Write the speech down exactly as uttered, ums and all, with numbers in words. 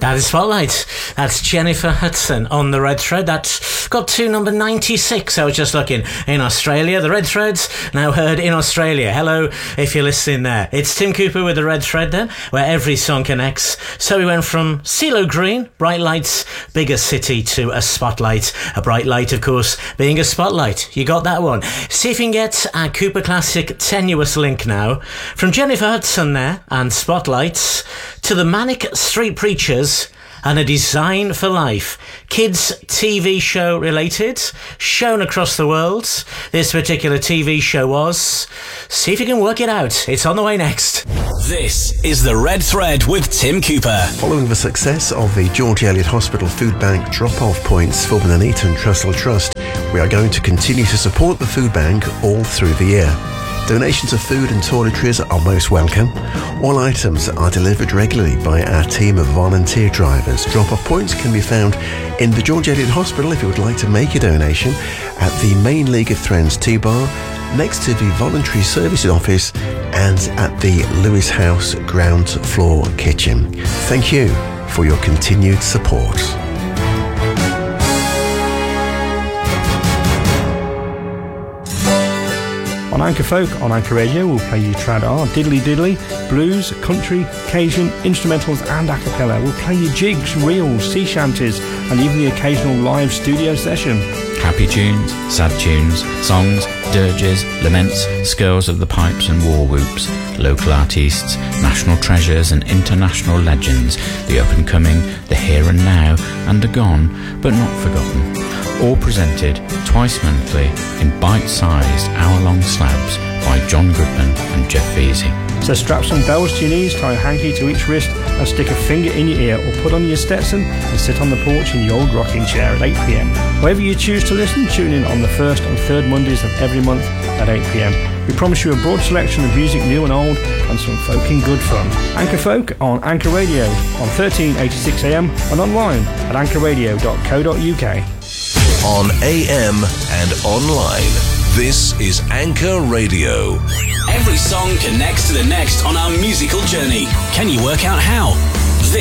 That is Spotlight. That's Jennifer Hudson on the Red Thread. That's got to number ninety-six. I was just looking. In Australia, the Red Thread's now heard in Australia. Hello, if you're listening there. It's Tim Cooper with the Red Thread then, where every song connects. So we went from CeeLo Green, Bright Lights, Bigger City, to a Spotlight. A bright light, of course, being a spotlight. You got that one. See if you can get a Cooper Classic tenuous link now. From Jennifer Hudson there, and Spotlights, to the Manic Street Preachers, and A Design for Life. Kids T V show related, shown across the world. This particular T V show was. See if you can work it out. It's on the way next. This is the Red Thread with Tim Cooper. Following the success of the George Eliot Hospital Food Bank drop-off points for the Nuneaton Trussell Trust, we are going to continue to support the food bank all through the year. Donations of food and toiletries are most welcome. All items are delivered regularly by our team of volunteer drivers. Drop-off points can be found in the George Eliot Hospital if you would like to make a donation, at the main League of Thrones T-Bar, next to the Voluntary Services Office, and at the Lewis House ground floor kitchen. Thank you for your continued support. On Anchor Folk, on Anchor Radio, we'll play you trad R, diddly diddly, blues, country, Cajun, instrumentals and a cappella. We'll play you jigs, reels, sea shanties and even the occasional live studio session. Happy tunes, sad tunes, songs, dirges, laments, skirls of the pipes and war whoops, local artists, national treasures and international legends, the up and coming, the here and now and the gone but not forgotten. All presented twice monthly in bite-sized hour-long slabs by John Goodman and Jeff Veazey. So strap some bells to your knees, tie a hanky to each wrist and stick a finger in your ear, or put on your Stetson and sit on the porch in the old rocking chair at eight p m. However you choose to listen, tune in on the first and third Mondays of every month at eight p m. We promise you a broad selection of music new and old and some folking good fun. Anchor Folk on Anchor Radio on thirteen eighty-six a m and online at anchor radio dot co dot u k. On A M and online, this is Anchor Radio. Every song connects to the next on our musical journey. Can you work out how?